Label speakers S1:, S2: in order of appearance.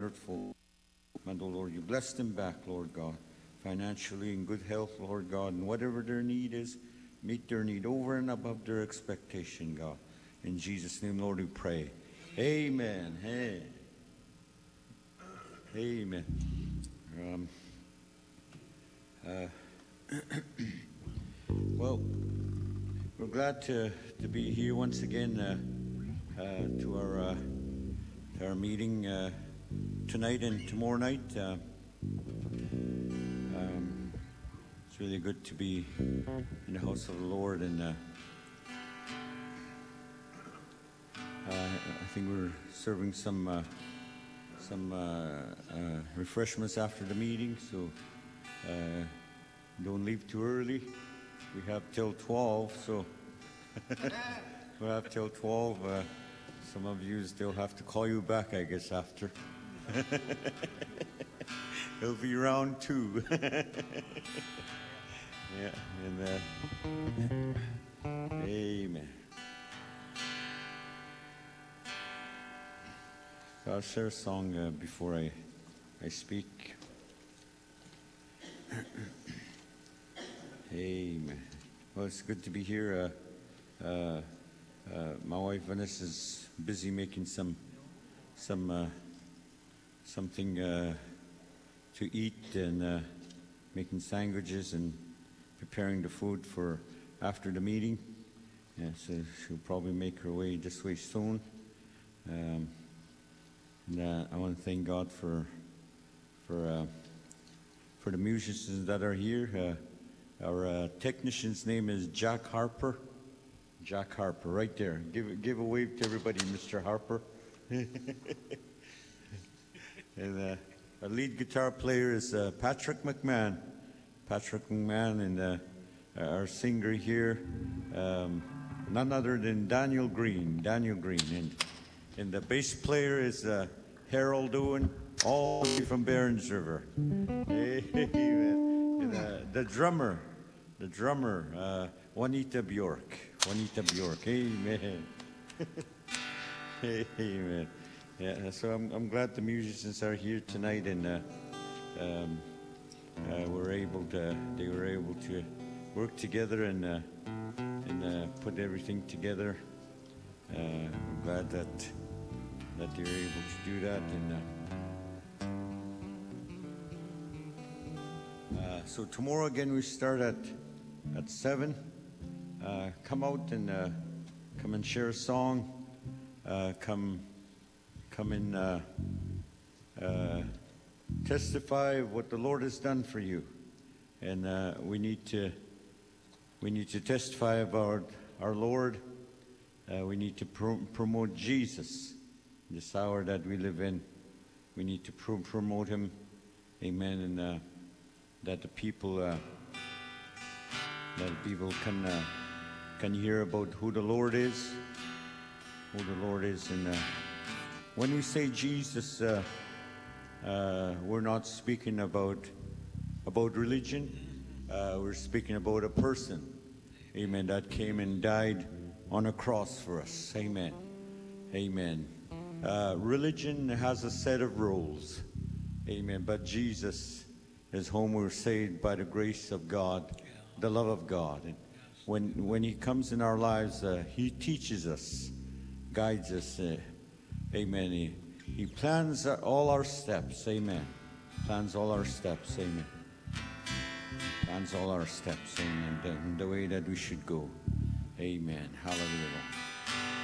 S1: hurtful. And, oh Lord, you bless them back, Lord God, financially in good health, Lord God, and whatever their need is, meet their need over and above their expectation, God. In Jesus' name, Lord, we pray. Amen. Hey. Amen. Well, we're glad to be here once again to our meeting tonight and tomorrow night. It's really good to be in the house of the Lord, and I think we're serving some refreshments after the meeting, so don't leave too early. We have till 12, so we'll have till 12. Some of you still have to call you back, I guess, after. It'll be round 2. Yeah, and amen. I'll share a song before I speak. Amen. Well, it's good to be here. My wife Vanessa's busy making something to eat, and making sandwiches and preparing the food for after the meeting. Yeah, so she'll probably make her way this way soon. And I want to thank God for the musicians that are here. Our technician's name is Jack Harper. Jack Harper, right there. Give a wave to everybody, Mr. Harper. And our lead guitar player is Patrick McMahon. Patrick McMahon, and our singer here, none other than Daniel Green. Daniel Green, and the bass player is Harold Owen, all the way from Barons River. Amen. And the drummer, Juanita Bjork. Juanita Bjork. Amen. Amen. Yeah, so I'm glad the musicians are here tonight, and they were able to work together and put everything together. I'm glad that they were able to do that. And so tomorrow again we start at 7. Come out and come and share a song. Come and testify of what the Lord has done for you. And we need to testify about our Lord. We need to promote Jesus in this hour that we live in. We need to promote him. Amen. And that the people can hear about who the Lord is. And when we say Jesus, we're not speaking about religion. We're speaking about a person, amen, that came and died on a cross for us. Amen. Amen. Religion has a set of rules, amen, but Jesus is whom we're saved by the grace of God, the love of God. And when he comes in our lives, he teaches us, guides us, amen. He plans all our steps, amen. Plans all our steps, amen. Plans all our steps, amen. The way that we should go, amen. Hallelujah.